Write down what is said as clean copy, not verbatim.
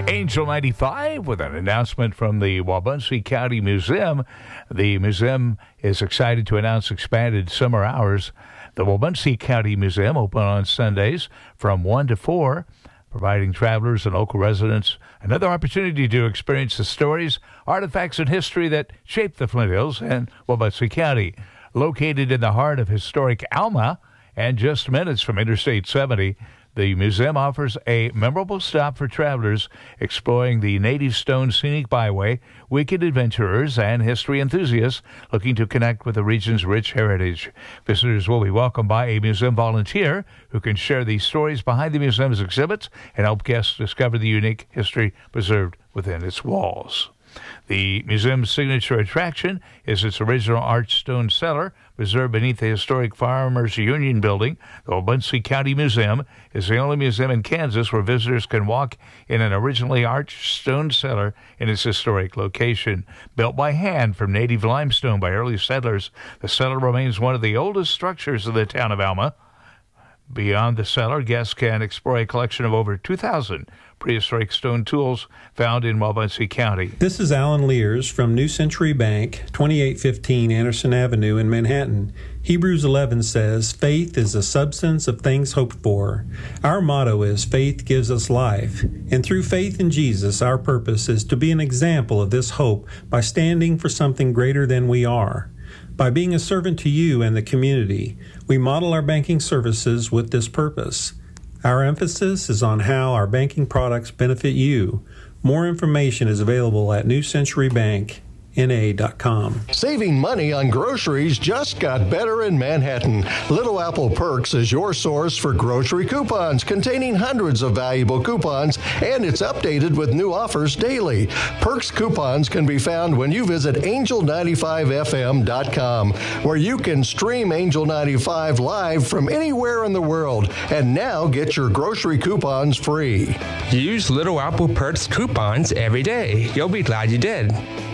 Angel 95 with an announcement from the Wabaunsee County Museum. The museum is excited to announce expanded summer hours. The Wabaunsee County Museum open on Sundays from 1 to 4, providing travelers and local residents another opportunity to experience the stories, artifacts, and history that shaped the Flint Hills and Wabaunsee County. Located in the heart of historic Alma and just minutes from Interstate 70, the museum offers a memorable stop for travelers exploring the Native Stone Scenic Byway, weekend adventurers, and history enthusiasts looking to connect with the region's rich heritage. Visitors will be welcomed by a museum volunteer who can share the stories behind the museum's exhibits and help guests discover the unique history preserved within its walls. The museum's signature attraction is its original arched stone cellar, preserved beneath the historic Farmers Union building. The Wabaunsee County Museum is the only museum in Kansas where visitors can walk in an originally arched stone cellar in its historic location. Built by hand from native limestone by early settlers, the cellar remains one of the oldest structures of the town of Alma. Beyond the cellar, guests can explore a collection of over 2,000 prehistoric stone tools found in Wabaunsee County. This is Alan Lears from New Century Bank, 2815 Anderson Avenue in Manhattan. Hebrews 11 says, "Faith is the substance of things hoped for." Our motto is, "Faith gives us life." And through faith in Jesus, our purpose is to be an example of this hope by standing for something greater than we are. By being a servant to you and the community, we model our banking services with this purpose. Our emphasis is on how our banking products benefit you. More information is available at newcenturybankna.com. Saving money on groceries just got better in Manhattan. Little Apple Perks is your source for grocery coupons containing hundreds of valuable coupons, and it's updated with new offers daily. Perks coupons can be found when you visit angel95fm.com, where you can stream Angel 95 live from anywhere in the world, and now get your grocery coupons free. Use Little Apple Perks coupons every day. You'll be glad you did.